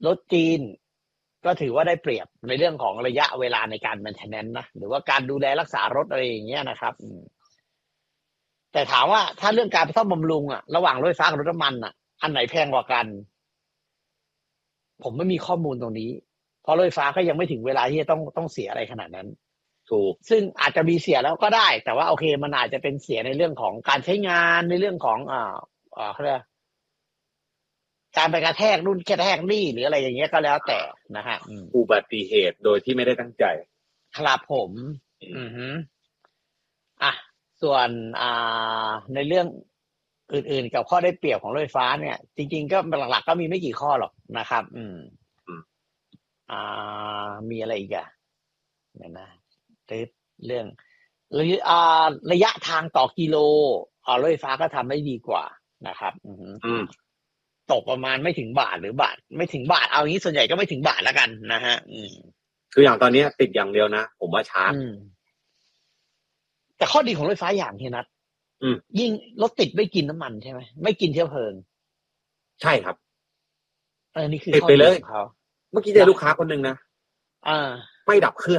รถจีนก็ถือว่าได้เปรียบในเรื่องของระยะเวลาในการ maintenance นะหรือว่าการดูแลรักษารถอะไรอย่างเงี้ยนะครับแต่ถามว่าถ้าเรื่องการซ่อมบำรุงอ่ะระหว่างรถไฟฟ้ากับรถน้ำมันอ่ะอันไหนแพงกว่ากันผมไม่มีข้อมูลตรงนี้เพราะรถไฟฟ้าก็ยังไม่ถึงเวลาที่จะต้องเสียอะไรขนาดนั้นถูกซึ่งอาจจะมีเสียแล้วก็ได้แต่ว่าโอเคมันอาจจะเป็นเสียในเรื่องของการใช้งานในเรื่องของเขาเรียกการไปกระแทกนู่นกระแทกนี่หรืออะไรอย่างเงี้ยก็แล้วแต่นะฮะอุบัติเหตุโดยที่ไม่ได้ตั้งใจครับผมอ่ะส่วนในเรื่องอื่นๆกับข้อได้เปรียบของรถไฟฟ้าเนี่ยจริงๆก็หลักๆก็มีไม่กี่ข้อหรอกนะครับมีอะไรอีกอะเนี่ยนะเรื่องระยะทางต่อกิโลรถไฟฟ้าก็ทำได้ดีกว่านะครับตกประมาณไม่ถึงบาทหรือบาทไม่ถึงบาทเอางี้ส่วนใหญ่ก็ไม่ถึงบาทแล้วกันนะฮะคืออย่างตอนนี้ติดอย่างเดียวนะผมว่าช้าแต่ข้อดีของรถไฟฟ้าอย่างที่นัดยิ่งรถติดไม่กินน้ำมันใช่ไหมไม่กินเชื้อเพลิงใช่ครับนี่คือติดไปเลยเขาเมื่อกี้เจอลูกค้าคนหนึ่งนะไม่ดับเครื่อง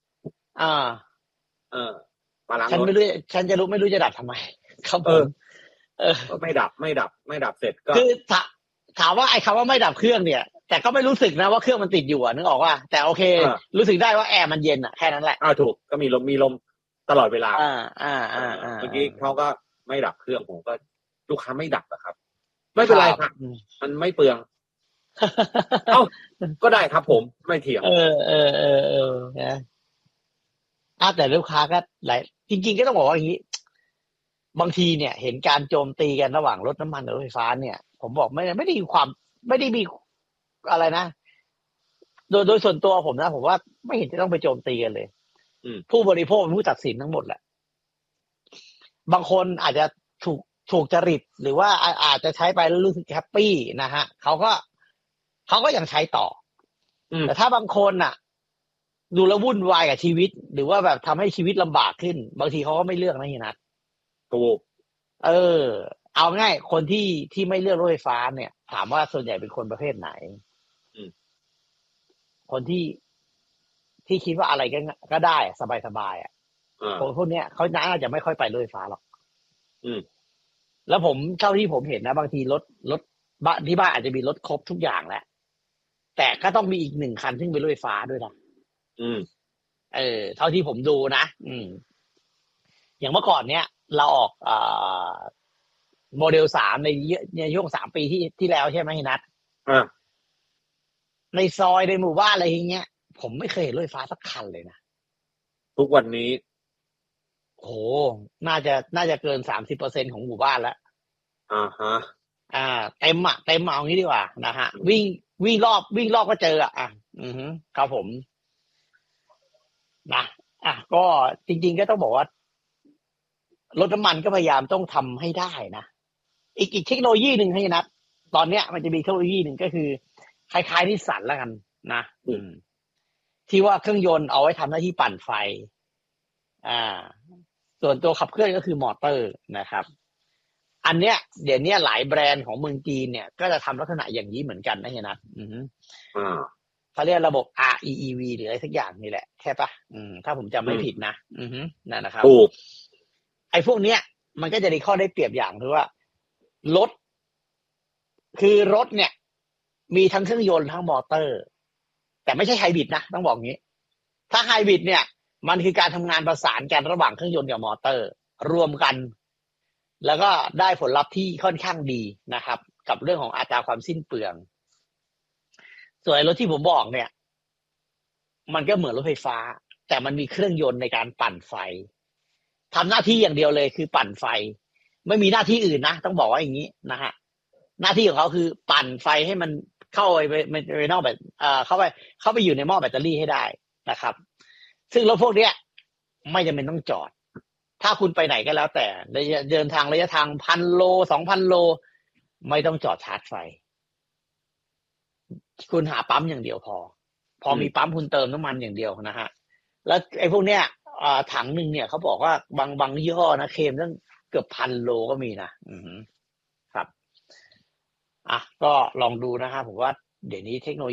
มาล้างรถฉันไม่รู้จะดับทำไมครับไม่ดับเสร็จก็คือถามว่าไอ้คำว่าไม่ดับเครื่องเนี่ยแต่ก็ไม่รู้สึกนะว่าเครื่องมันติดอยู่นึกออกว่าแต่โอเครู้สึกได้ว่าแอร์มันเย็นแค่นั้นแหละถูกก็มีลมตลอดเวลาเมื่อกี้เขาก็ไม่ดับเครื่องผมก็ลูกค้าไม่ดับนะครับไม่เป็นไรครับมันไม่เปลืองก็ได้ครับผมไม่เถียงนะแต่ลูกค้าก็หลายจริงๆก็ต้องบอกว่าอย่างนี้บางทีเนี่ยเห็นการโจมตีกันระหว่างรถน้ำมันกับรถไฟฟ้าเนี่ยผมบอกไม่ได้มีอะไรนะโดยส่วนตัวผมนะผมว่าไม่เห็นจะต้องไปโจมตีกันเลยผู้บริโภคเป็นผู้ตัดสินทั้งหมดแหละบางคนอาจจะถูกจริตหรือว่าอาจจะใช้ไปแล้วรู้สึกแฮปปี้นะฮะเขาก็ยังใช้ต่อแต่ถ้าบางคนน่ะดูแล้ววุ่นวายกับชีวิตหรือว่าแบบทำให้ชีวิตลำบากขึ้นบางทีเขาก็ไม่เลือกนะนัทถูกเอาง่ายคนที่ไม่เลือกรถไฟฟ้าเนี่ยถามว่าส่วนใหญ่เป็นคนประเภทไหนคนที่คิดว่าอะไรก็ได้สบายคนพวกนี้เขาน่าจะไม่ค่อยไปรถไฟฟ้าหรอกแล้วผมเท่าที่ผมเห็นนะบางทีรถบ้านที่บ้านอาจจะมีรถครบทุกอย่างแล้วแต่ก็ต้องมีอีกหนึ่งคันซึ่งเป็นรถไฟฟ้าด้วยนะเท่าที่ผมดูนะอย่างเมื่อก่อนเนี้ยเราออกโมเดล3ในช่วง3 ปีที่แล้วใช่ไหมนัทในซอยในหมู่บ้านอะไรอย่างเงี้ยผมไม่เคยเห็นรถไฟฟ้าสักคันเลยนะทุกวันนี้โหน่าจะเกิน 30% ของหมู่บ้านแล้วเต็มเอางี้ดีกว่านะฮะวิ่งรอบก็เจอครับผมนะก็จริงๆก็ต้องบอกว่ารถน้ำมันก็พยายามต้องทำให้ได้นะอีกเทคโนโลยีหนึ่งให้นัดตอนเนี้ยมันจะมีเทคโนโลยีหนึ่งก็คือคล้ายๆนิสสันแล้วกันนะที่ว่าเครื่องยนต์เอาไว้ทำหน้าที่ปั่นไฟส่วนตัวขับเคลื่อนก็คือมอเตอร์นะครับอันเนี้ยเดี๋ยวนี้หลายแบรนด์ของเมืองจีนเนี่ยก็จะทำลักษณะอย่างนี้เหมือนกันนะเฮียนัทเขาเรียกระบบ REEV หรืออะไรสักอย่างนี่แหละแค่ปะถ้าผมจำไม่ผิดนะนั่นนะครับถูกไอ้พวกเนี้ยมันก็จะได้ข้อได้เปรียบอย่างคือว่ารถเนี่ยมีทั้งเครื่องยนต์ทั้งมอเตอร์แต่ไม่ใช่ไฮบริดนะต้องบอกงี้ถ้าไฮบริดเนี่ยมันคือการทำงานประสานกันระหว่างเครื่องยนต์กับมอเตอร์รวมกันแล้วก็ได้ผลลัพธ์ที่ค่อนข้างดีนะครับกับเรื่องของอัตราความสิ้นเปลืองส่วนรถที่ผมบอกเนี่ยมันก็เหมือนรถไฟฟ้าแต่มันมีเครื่องยนต์ในการปั่นไฟทำหน้าที่อย่างเดียวเลยคือปั่นไฟไม่มีหน้าที่อื่นนะต้องบอกว่าอย่างนี้นะฮะหน้าที่ของเขาคือปั่นไฟให้มันเข้าไปนอกแบบเข้าไปอยู่ในหม้อแบตเตอรี่ให้ได้นะครับซึ่งรถพวกเนี้ยไม่จำเป็นต้องจอดถ้าคุณไปไหนก็แล้วแต่เดินทางระยะทาง1,000 โล 2,000 โลไม่ต้องจอดชาร์จไฟคุณหาปั๊มอย่างเดียวพอมีปั๊มคุณเติมน้ำมันอย่างเดียวนะฮะแล้วไอ้พวกเนี้ยถังหนึ่งเนี่ยเขาบอกว่าบางยี่ห้อนะเคลมตั้งเกือบ1,000 โลก็มีนะครับก็ลองดูนะครับผมว่าเดี๋ยวนี้เทคโนโลยี